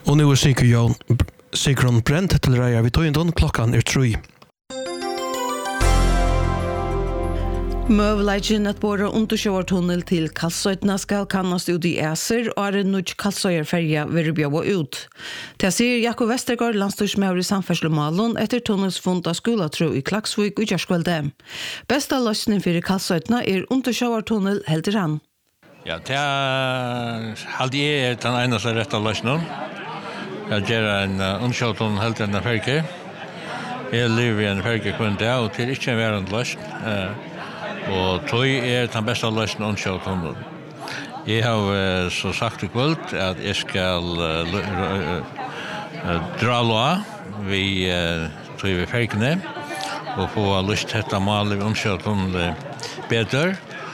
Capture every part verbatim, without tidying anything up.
Och nu är Sigrun Sigrun Brent till Raja. Vi tog in den klockan är tre. Møvleidjen at båda undersjøvertunnel til Kalsøytna skal kannast ut i Æser, og er en nødt Kalsøyerferja vil bjøve ut. Det sier Jakob Vestergaard, landstorsmøver i Samferdslemalen, etter tunnelsfund av skolatro i Klaksvik og Gjerskvelde. Besta løsning for Kalsøytna er undersjøvertunnel, helder han. Ja, det er halde jeg er den eneste rette løsningen. Jeg gjør en undersjøvertunnel helder enn ferge. Jeg lever i en ferge kun det, og det er ikke en verand løsning. Og tog er den beste løsningen omkjøret tunnel. Jeg har så sagt i kveld at jeg skal uh, uh, uh, dra lå vi uh, tog vi fergene og få lyst til dette målet vi omkjøret tunnel bedre.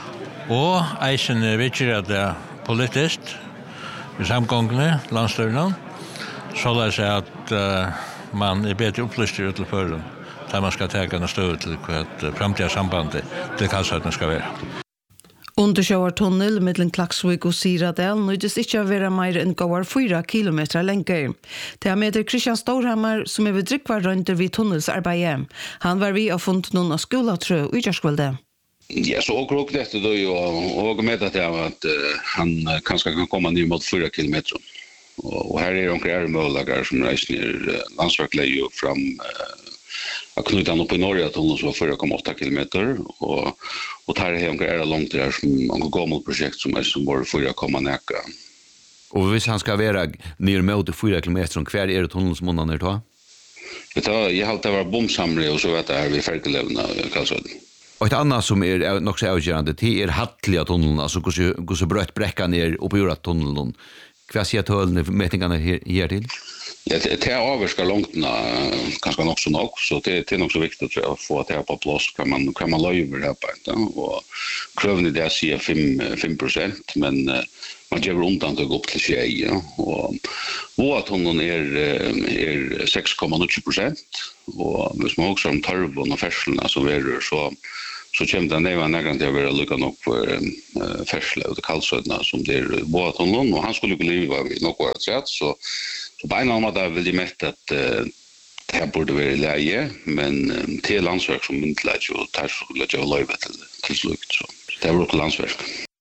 Og eisen vidtjer at det er politisk i samgångene, landstyrene, så la jeg at uh, man er bedre opplyst i utilføren. Där man ska ta en stöd till att framtida sambandet till Kalsøytna ska vara. Undersjøvertunnel mellom Klaksvik og Siradal nøydes ikke å være mer enn går fyra kilometer lenger. Det er med Christian Storhammer som er ved drikkvar rundt vid tunnelsarbeidet. Han var vi og funnet noen av skolatrø i Gjerskvelde. Ja, så och och detta då ju och med att jag att uh, han kanske kan komma ner mot fyra kilometer. Och, och här är de kvar möjligheter som reser ner uh, landsverkläge fram uh, Jag kunde inte upp i Norge tunneln som var fyra komma åtta kilometer och och där är det är långt där som en gammalt projekt som är som var fyra komma näka. Och hvis han ska vara ner mot fyra kilometer och kvar är det tunneln som man då? Vet du, jag har alltid varit bomsamling och så vet jag vi färgelevna Kalsøytna. Och ett annat som är nog så avgörande det är hattliga tunneln alltså hur hur så brött bräckan ner upp i jorda tunneln. Vad säger tunneln mätningarna här, här till? Ja, det, det är avvarska långt ganska nog så nog, så det, det är nog så viktigt tror jag, att få det här på plats. Kan man, kan man löjver det här på inte? Och kröven i det säger fem procent, men uh, man ger undantag upp till tjej. Ja? Och våatunneln är, är sex komma noll procent. Och hvis man också har torven och färselna så är det så så kommer det ner nägran till att vara lycka nog för uh, färsle och Kalsøytna som det är våatunneln. Och han skulle ju leva vid något år sätt, så Så på en annan måte vill jag mäta att uh, det här borde vara i läge, men um, till landsverk som inte lär ju tar så lär jag löjva till, till slukt. Så, så det är upp till landsverk.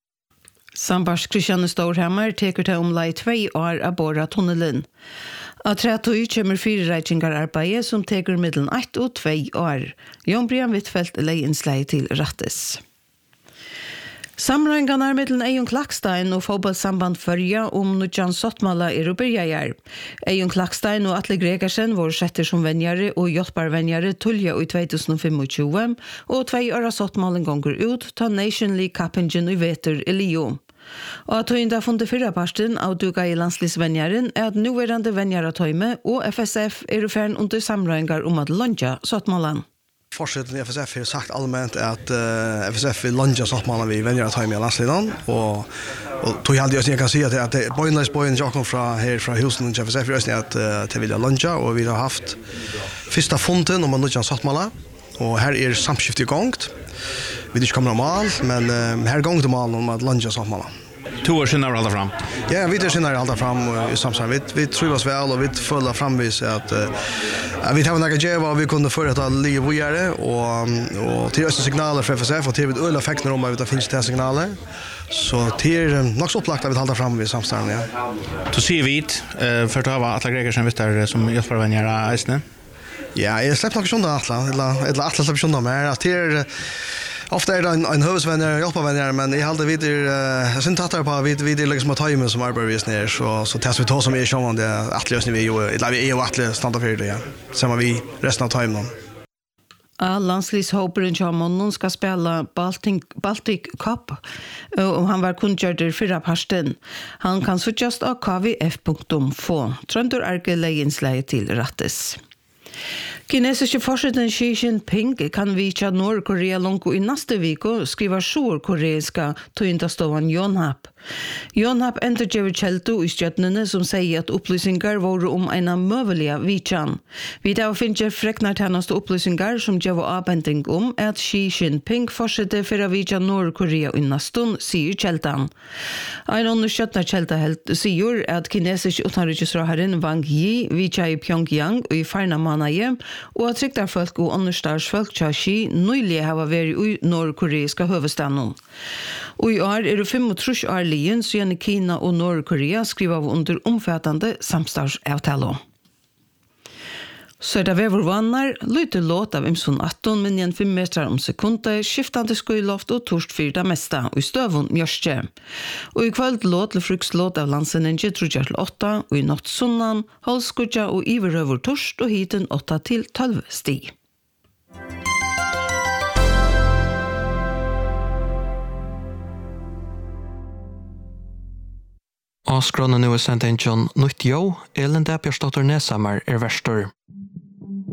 Sambars Christian Storhammer teker til om lei två år av borra tunnelen. Av tretton kommer fyra reitingararbeidet som teker middelen ett og två år. Jon Brian Wittfeldt lei innslag til Rattes. Samrøyngarna mellom Eion Klakstein og fotballsamband førja om Nujan Sottmala er ubyrjajar. Eion Klakstein og Atle Gregersen var setter som venjare og hjelparvenjare tulja i tjugo tjugofem og tvei åra Sottmalen gonger ut ta Nation League Cup-ingen i veter i Lio. Og at høynda fundet fyrra parsten av duga i landslisvenjaren er at nuverande venjaratøyme og F S F er ufern under samrøyngar om at lonja Sottmalan. Forsetten i F S F har sagt allmänt att uh, F S F vill landa sottmannen vid vänner att ha med landslidan och och tog jag jag kan säga att det Boynless Boyn Jakob från här från Houston och F S F röstar att uh, till vill landa och vi har haft första fonten om man nu kan sottmalla och här är samskifte igång. Vi det kommer normal men uh, här gång det mal om att landa sottmalla. Två år sedan har alla fram. Ja, vi tror att alla fram i samsam. Vi vi tror oss väl och vi följer framvis att uh, vi har några geva vi kunde företa liv vidare och och till oss signaler för F S F och till öl effekter om att det finns det signaler. Så till nog så upplagt att vi håller fram vid samsam ja. Du ser vit eh för att ha alla Gregersen vet där som hjälper vänner Isne. Ja, jag släpper nog sjunde alla eller eller alla släpper sjunde mer att det ofta är det en, en huvudvänner, hjälparvänner, men jag håller vidare, jag syns tattar på vid vid liksom att ta med som arbetar ner så så tas vi ta som är som det att lösning vi ju eller vi är ju att stanna för det ja. Samma vi resten av timmen. Ja, landslishåperen Charmonon ska spela Baltic, Baltic Cup och han var kundgjörder förra parsten. Han kan suggest av k v f punkt f o. Trøndur Arke legenslag till Rattes. Kinesiske forsiden Xi Jinping kan vitja Nordkorea långt i nästa vecka skriver surkoreanska tøyndastovan Yonhap. Jon Happ endurgever kjeltu i stjøtnene som sier at opplysningar var om en møvelige vitjan. Vi da finner freknar tjeneste opplysningar som gjør avbending om at Xi Jinping fortsetter for å vitja Nord-Korea i nastun, sier kjeltan. Ein annen stjøtna kjelta helt sier at kinesisk utenriksrådherren Wang Yi vitja i Pyongyang og i farna manaje, og at tryktarfolk og understarsfolk tja Xi nøylig hava vært i nordkoreiska høvestaden. Og i år er det femogtrus år lien siden Kina og Nordkorea skriver under omfattende samstarvsavtaler. Så er det vever vannar, lyte låt av imson atton, men igjen fem meter om sekunder, skiftande skøyloft og torst fyrda mesta, og i støvun mjørste. Og i kveld låt til frukslåt av landsenenge trudja til åtta, og i natt sunnan, halskudja og iverøver torst, og hiten åtta til tolv sti. Og skrånen nu er sendt en John Nuttjå, Ellen Debjørsdotter Nesammer er verstor.